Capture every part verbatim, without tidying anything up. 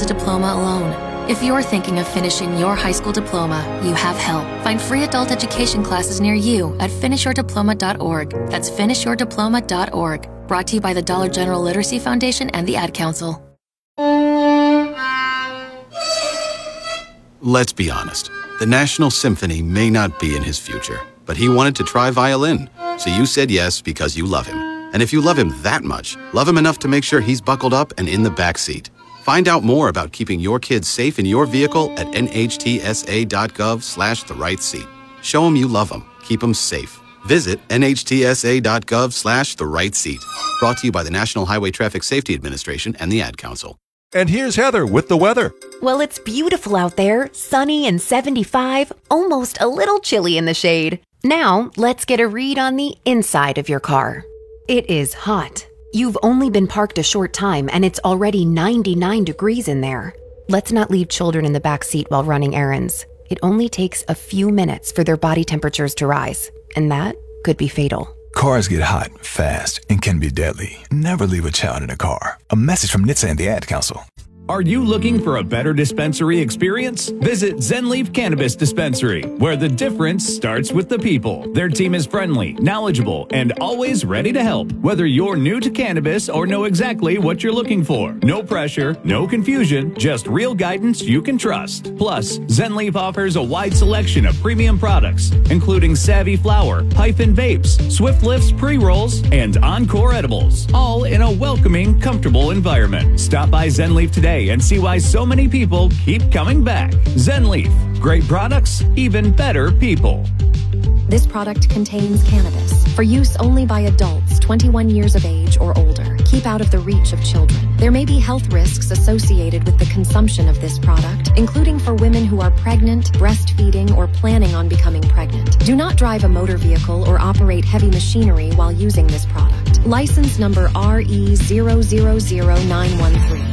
a diploma alone. If you're thinking of finishing your high school diploma, you have help. Find free adult education classes near you at finish your diploma dot org. That's finish your diploma dot org. Brought to you by the Dollar General Literacy Foundation and the Ad Council. Let's be honest. The National Symphony may not be in his future, but he wanted to try violin. So you said yes because you love him. And if you love him that much, love him enough to make sure he's buckled up and in the back seat. Find out more about keeping your kids safe in your vehicle at N H T S A dot gov slash the right seat. Show them you love them. Keep them safe. Visit N H T S A dot gov slash the right seat. Brought to you by the National Highway Traffic Safety Administration and the Ad Council. And here's Heather with the weather. Well, it's beautiful out there, sunny and seventy-five, almost a little chilly in the shade. Now, let's get a read on the inside of your car. It is hot. You've only been parked a short time and it's already ninety-nine degrees in there. Let's not leave children in the back seat while running errands. It only takes a few minutes for their body temperatures to rise, and that could be fatal. Cars get hot fast and can be deadly. Never leave a child in a car. A message from N H T S A and the Ad Council. Are you looking for a better dispensary experience? Visit ZenLeaf Cannabis Dispensary, where the difference starts with the people. Their team is friendly, knowledgeable, and always ready to help. Whether you're new to cannabis or know exactly what you're looking for. No pressure, no confusion, just real guidance you can trust. Plus, ZenLeaf offers a wide selection of premium products, including Savvy Flower, Hyphen Vapes, Swift Lifts Pre-Rolls, and Encore Edibles, all in a welcoming, comfortable environment. Stop by ZenLeaf today and see why so many people keep coming back. ZenLeaf. Great products, even better people. This product contains cannabis for use only by adults twenty-one years of age or older. Keep out of the reach of children. There may be health risks associated with the consumption of this product, including for women who are pregnant, breastfeeding, or planning on becoming pregnant. Do not drive a motor vehicle or operate heavy machinery while using this product. License number R E zero zero zero nine one three.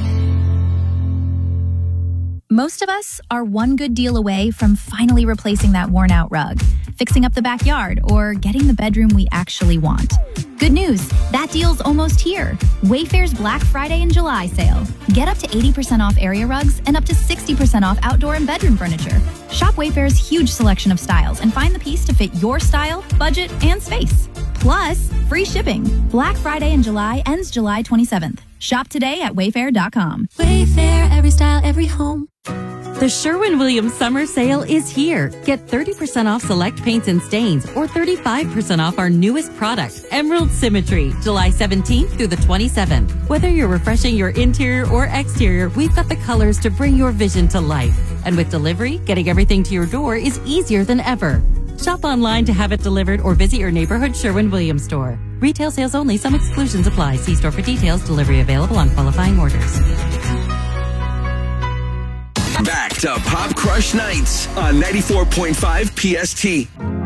Most of us are one good deal away from finally replacing that worn-out rug, fixing up the backyard, or getting the bedroom we actually want. Good news, that deal's almost here. Wayfair's Black Friday and July sale. Get up to eighty percent off area rugs and up to sixty percent off outdoor and bedroom furniture. Shop Wayfair's huge selection of styles and find the piece to fit your style, budget, and space. Plus, free shipping. Black Friday in July ends July twenty-seventh. Shop today at wayfair dot com. Wayfair, every style, every home. The Sherwin-Williams Summer Sale is here. Get thirty percent off select paints and stains or thirty-five percent off our newest product, Emerald Symmetry, July seventeenth through the twenty-seventh. Whether you're refreshing your interior or exterior, we've got the colors to bring your vision to life. And with delivery, getting everything to your door is easier than ever. Shop online to have it delivered or visit your neighborhood Sherwin-Williams store. Retail sales only. Some exclusions apply. See store for details. Delivery available on qualifying orders. Back to Pop Crush Nights on ninety-four point five P S T.